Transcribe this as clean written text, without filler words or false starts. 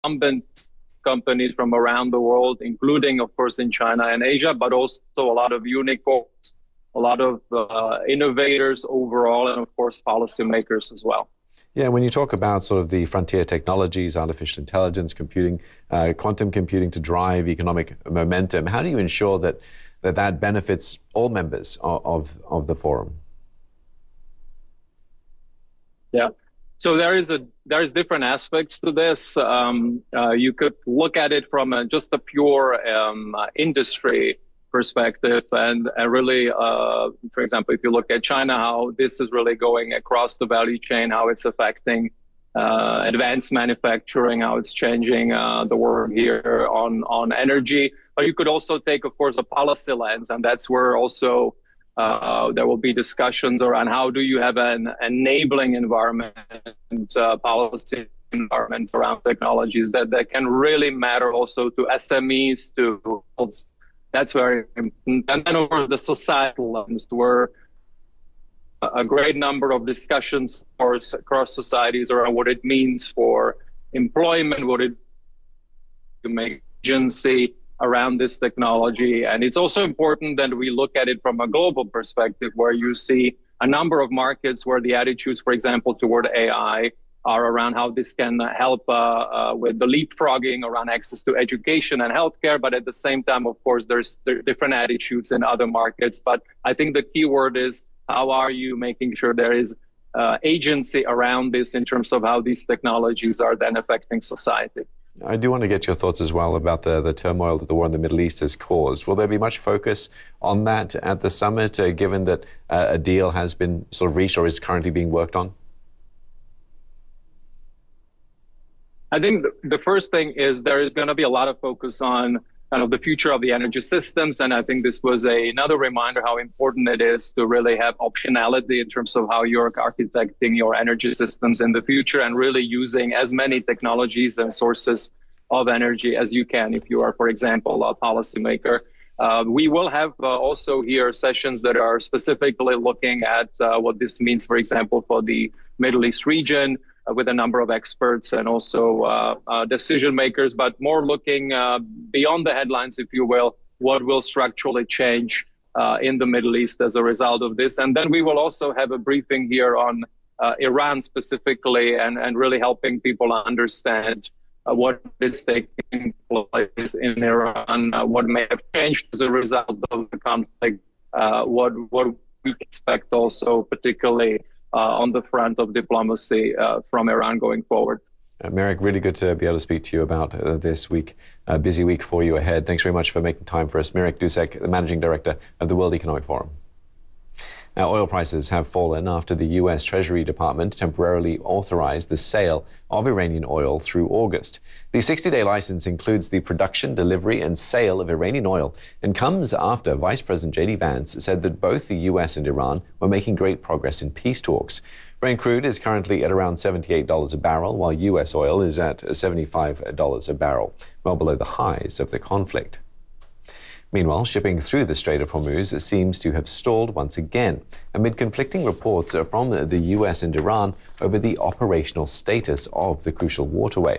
incumbent companies from around the world, including, of course, in China and Asia, but also a lot of unicorns, a lot of innovators overall, and of course, policymakers as well. Yeah, when you talk about sort of the frontier technologies, artificial intelligence, computing, quantum computing to drive economic momentum, how do you ensure that benefits all members of the forum? Yeah. So there's different aspects to this. You could look at it from just a pure industry perspective, and really, for example, if you look at China, how this is really going across the value chain, how it's affecting advanced manufacturing, how it's changing the world here on energy. But you could also take, of course, a policy lens, and that's where also there will be discussions around how do you have an enabling environment, policy environment around technologies that can really matter also to SMEs, to that's very important. And then, of course, the societal lens, where a great number of discussions, of course, across societies around what it means for employment, what it to make agency around this technology. And it's also important that we look at it from a global perspective, where you see a number of markets where the attitudes, for example, toward AI are around how this can help with the leapfrogging around access to education and healthcare. But at the same time, of course, there are different attitudes in other markets. But I think the key word is, how are you making sure there is agency around this in terms of how these technologies are then affecting society? I do want to get your thoughts as well about the turmoil that the war in the Middle East has caused. Will there be much focus on that at the summit, given that a deal has been sort of reached or is currently being worked on? I think the first thing is there is going to be a lot of focus on kind of the future of the energy systems. And I think this was another reminder how important it is to really have optionality in terms of how you're architecting your energy systems in the future, and really using as many technologies and sources of energy as you can if you are, for example, a policymaker. We will have also here sessions that are specifically looking at what this means, for example, for the Middle East region, with a number of experts and also decision makers, but more looking beyond the headlines, if you will, what will structurally change in the Middle East as a result of this. And then we will also have a briefing here on Iran specifically, and really helping people understand what is taking place in Iran, what may have changed as a result of the conflict, what we expect also, particularly on the front of diplomacy from Iran going forward. Marek, really good to be able to speak to you about this week, busy week for you ahead. Thanks very much for making time for us. Marek Dusek, the Managing Director of the World Economic Forum. Now, oil prices have fallen after the U.S. Treasury Department temporarily authorized the sale of Iranian oil through August. The 60-day license includes the production, delivery, and sale of Iranian oil, and comes after Vice President J.D. Vance said that both the U.S. and Iran were making great progress in peace talks. Brent crude is currently at around $78 a barrel, while U.S. oil is at $75 a barrel, well below the highs of the conflict. Meanwhile, shipping through the Strait of Hormuz seems to have stalled once again, amid conflicting reports from the U.S. and Iran over the operational status of the crucial waterway.